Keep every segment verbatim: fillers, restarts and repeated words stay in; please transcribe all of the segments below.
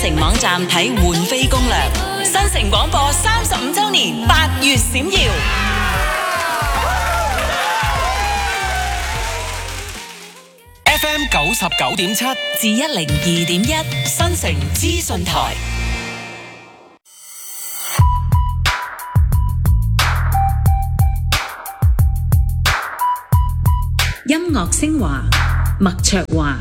城網站睇換飛攻略。新城廣播三十五週年八月閃耀。 F M 九十九點七至一零二點一新城資訊台。 音樂升華，麥卓華。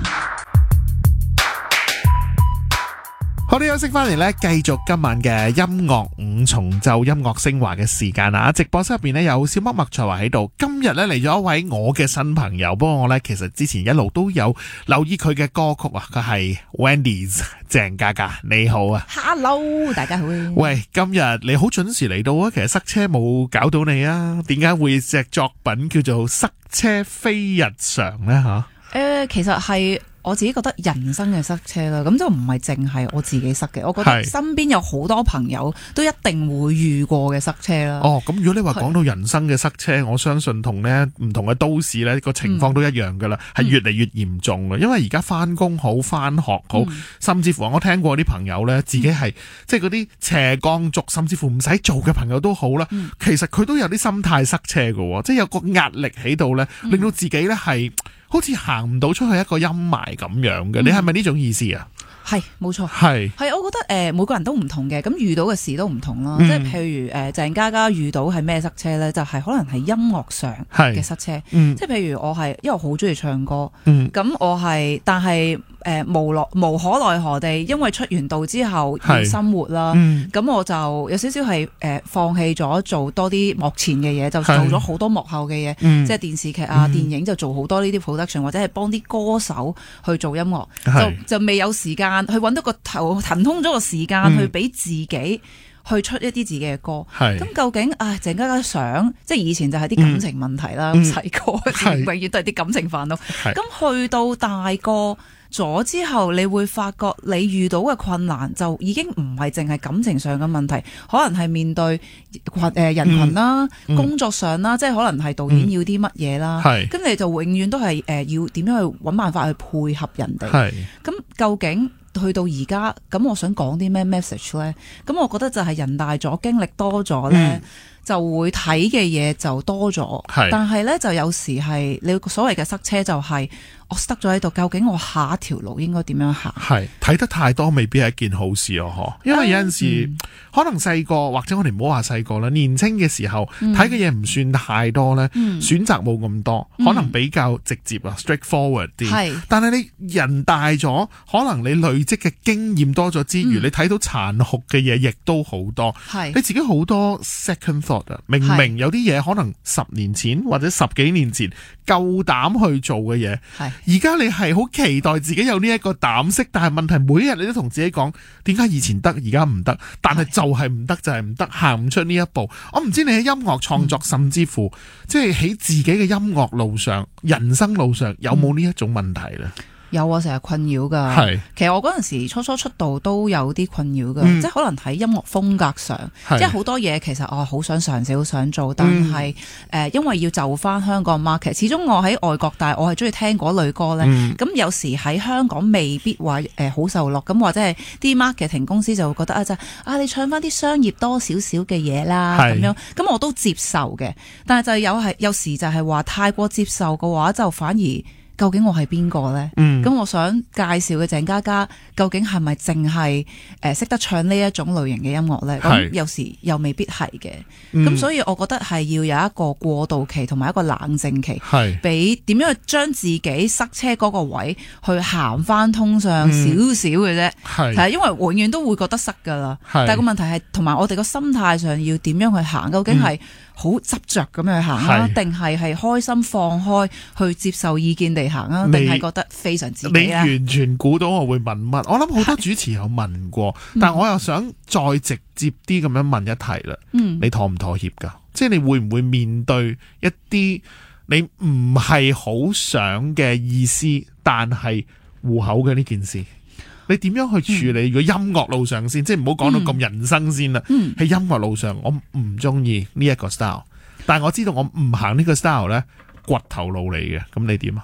好，呢休息翻嚟咧，繼續今晚嘅音樂五重奏音樂升華嘅時間啊！直播室入邊咧有小麥麥卓華喺度，今日咧嚟咗一位我嘅新朋友，不過我咧其實之前一路都有留意佢嘅歌曲啊，佢係 Wendy's 鄭嘉嘉，你好啊 ！Hello， 大家好。 喂，今日你好準時嚟到啊！其實塞車冇搞到你啊？點解會隻作品叫做塞車非日常呢？吓？ 誒，其實係我自己覺得人生嘅塞車啦，咁就唔係淨係我自己塞嘅，我覺得身邊有好多朋友都一定會遇過嘅塞車啦。 哦，咁如果你話講到人生嘅塞車，我相信同呢唔同嘅都市呢個情況都一樣噶啦，係、嗯、越嚟越嚴重啦。因為而家翻工好，翻學好、嗯，甚至乎我聽過啲朋友呢，自己係、嗯、即係嗰啲斜槓族，甚至乎唔使做嘅朋友都好啦、嗯。其實佢都有啲心態塞車噶，即係有個壓力喺度呢，令到自己呢係。好似行唔到出去一個陰霾咁樣嘅、嗯，你係咪呢種意思啊？係， 冇錯， 係係，我覺得誒、呃、每個人都唔同嘅，咁遇到嘅事都唔同啦、嗯。即係譬如誒鄭嘉嘉遇到係咩塞車咧？就係、是、可能係音樂上嘅塞車。嗯、即係譬如我係因為我好中意唱歌，咁、嗯、我係但係誒、呃、無奈無可奈何地，因為出完道之後要生活啦，咁、嗯、我就有少少係誒放棄咗做多啲幕前嘅嘢，就做咗好多幕後嘅嘢、嗯，即係電視劇啊、嗯、電影就做好多呢啲 production，或者係幫啲歌手去做音樂，就就未有時間。去揾到個頭騰通咗個時間、嗯、去俾自己去出一啲自己嘅歌，咁究竟啊鄭嘉嘉想即係以前就係啲感情問題啦，咁細個永遠都係啲感情煩惱，咁去到大個咗之後，你會發覺你遇到嘅困難就已經唔係淨係感情上嘅問題，可能係面對群誒人群啦、嗯、工作上啦、嗯，即係可能係導演要啲乜嘢啦，咁、嗯、你就永遠都係誒要點樣去揾辦法去配合人哋，咁究竟去到而家，咁我想講啲咩 message 咧？咁我覺得就係人大咗，經歷多咗咧、嗯，就會睇嘅嘢就多咗。但係咧就有時係你所謂嘅塞車就係、是。我塞咗喺度，究竟我下一條路應該點樣行？係睇得太多未必係一件好事哦，嗬！因為有陣時、嗯、可能細個或者我哋唔好話細個啦，年輕嘅時候睇嘅嘢唔算太多咧、嗯，選擇冇咁多、嗯，可能比較直接啊、嗯、，straightforward 啲。係，但係你人大咗，可能你累積嘅經驗多咗之餘，嗯、你睇到殘酷嘅嘢亦都好多。係，你自己好多 second thought 啊！明明有啲嘢可能十年前或者十幾年前夠膽去做嘅嘢，係。而家你係好期待自己有呢一個膽識，但係問題每一日你都同自己講，點解以前得而家唔得？但係就係唔得，就係唔得，行唔出呢一步。我唔知你喺音樂創作，嗯、甚至乎即係喺自己嘅音樂路上、人生路上，有冇呢一種問題呢？ 有啊，成日困擾噶。係，其實我嗰陣時初初出道都有啲困擾噶、嗯，即係可能喺音樂風格上，即係好多嘢其實我好想嘗試，好想做，但係誒、嗯呃，因為要就翻香港 market， 始終我喺外國，但係我係中意聽嗰類歌咧。咁、嗯、有時喺香港未必話誒好受落，咁或者係啲 marketing 公司就會覺得啊，就啊你唱翻啲商業多少少嘅嘢啦，咁樣，咁我都接受嘅。但係就有係有時就係話太過接受嘅話，就反而。究竟我係邊個呢？咁、嗯、我想介紹嘅鄭嘉嘉，究竟係咪淨係誒識得唱呢一種類型嘅音樂呢？咁有時又未必係嘅。咁、嗯、所以我覺得係要有一個過渡期同埋一個冷靜期，俾點樣去將自己塞車嗰個位去行翻通上少少嘅啫。係、嗯，因為永遠都會覺得塞噶啦。但係個問題係，同埋我哋個心態上要點樣去行？究竟係？嗯好執着咁樣行啊，定係係開心放開去接受意見地行啊？定係覺得非常自己啊？ 你完全估到我會問乜？我諗好多主持有問過，但我又想再直接啲咁樣問一題啦。嗯，你妥唔妥協㗎？即係你會唔會面對一啲你唔係好想嘅意思，但係戶口嘅呢件事？你點樣去處理？如果音樂路上先，嗯、即係唔好講到咁人生先啦。喺、嗯、音樂路上，我唔中意呢一個 style，但係我知道我唔行呢個 style 咧，掘頭路嚟嘅。咁你點啊？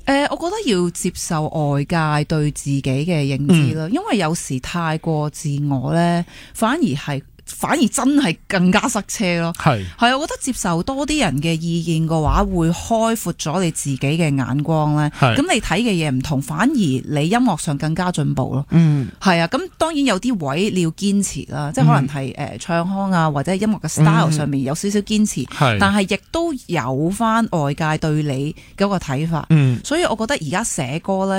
呃，我覺得要接受外界對自己嘅認知啦，嗯、因為有時太過自我咧，反而係。反而真係更加塞車咯，係係，我覺得接受多啲人嘅意見嘅話，會開闊咗你自己嘅眼光咧。咁你睇嘅嘢唔同，反而你音樂上更加進步咯。嗯，係啊。咁當然有啲位你要堅持啦，即係可能係誒唱腔啊，或者音樂嘅 style 上面有少少堅持，嗯、但係亦都有翻外界對你嗰個睇法。嗯，所以我覺得而家寫歌咧。